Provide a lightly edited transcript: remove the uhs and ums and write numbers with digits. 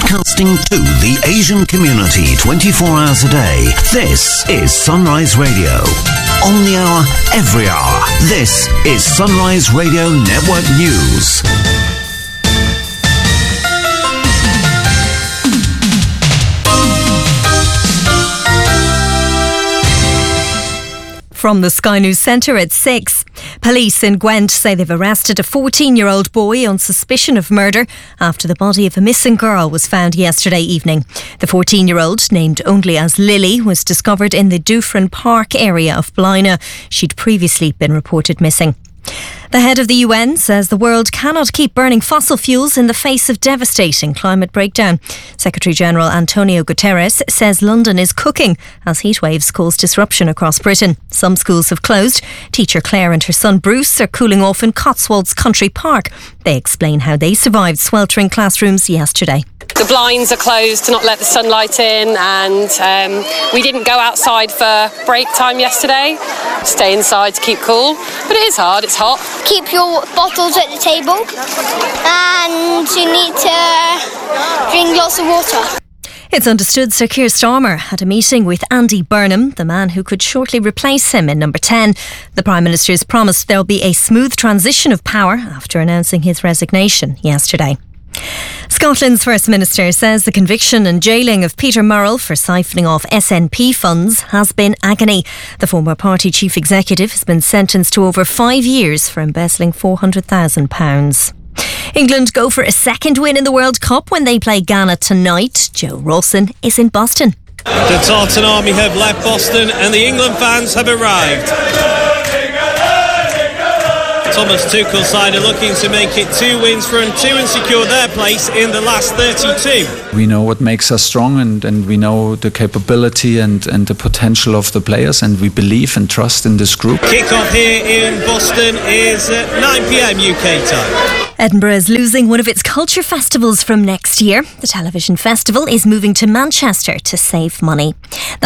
Broadcasting to the Asian community 24 hours a day. This is Sunrise Radio. On the hour, every hour. This is Sunrise Radio Network News. From the Sky News Centre at 6. Police in Gwent say they've arrested a 14-year-old boy on suspicion of murder after the body of a missing girl was found yesterday evening. The 14-year-old, named only as Lily, was discovered in the Dufferin Park area of Blaina. She'd previously been reported missing. The head of the UN says the world cannot keep burning fossil fuels in the face of devastating climate breakdown. Secretary-General Antonio Guterres says London is cooking as heatwaves cause disruption across Britain. Some schools have closed. Teacher Claire and her son Bruce are cooling off in Cotswolds Country Park. They explain how they survived sweltering classrooms yesterday. The blinds are closed to not let the sunlight in, and we didn't go outside for break time yesterday. Stay inside to keep cool, but it is hard, it's hot. Keep your bottles at the table, and you need to drink lots of water. It's understood Sir Keir Starmer had a meeting with Andy Burnham, the man who could shortly replace him in number 10. The Prime Minister's promised there'll be a smooth transition of power after announcing his resignation yesterday. Scotland's First Minister says the conviction and jailing of Peter Murrell for siphoning off SNP funds has been agony. The former party chief executive has been sentenced to over 5 years for embezzling £400,000. England go for a second win in the World Cup when they play Ghana tonight. Joe Rawson is in Boston. The Tartan Army have left Boston and the England fans have arrived. Thomas Tuchel's side are looking to make it 2 wins from 2 and secure their place in the last 32. We know what makes us strong and we know the capability and the potential of the players, and we believe and trust in this group. Kick-off here in Boston is at 9 p.m. UK time. Edinburgh is losing one of its culture festivals from next year. The television festival is moving to Manchester to save money.